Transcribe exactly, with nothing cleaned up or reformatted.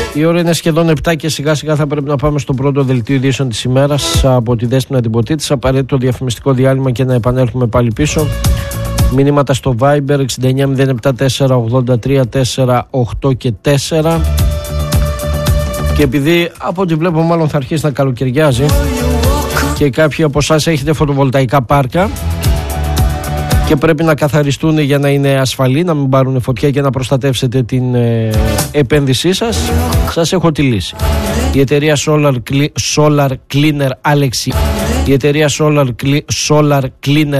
Η ώρα είναι σχεδόν επτά και σιγά σιγά θα πρέπει να πάμε στο πρώτο δελτίο ειδήσεων της ημέρας από τη Δέσποινα την Ποτίτης. Απαραίτητο διαφημιστικό διάλειμμα και να επανέλθουμε πάλι πίσω. Μηνύματα στο Viber εξήντα εννιά μηδέν επτά τέσσερα ογδόντα τρία τέσσερα οκτώ και τέσσερα. Και επειδή από ό,τι βλέπω μάλλον θα αρχίσει να καλοκαιριάζει και κάποιοι από εσάς έχετε φωτοβολταϊκά πάρκα και πρέπει να καθαριστούν για να είναι ασφαλή, να μην πάρουν φωτιά και να προστατεύσετε την ε, επένδυσή σας, σας έχω τη λύση. Η εταιρεία Solar, Solar Cleaner Alex, η εταιρεία Solar, Solar Cleaner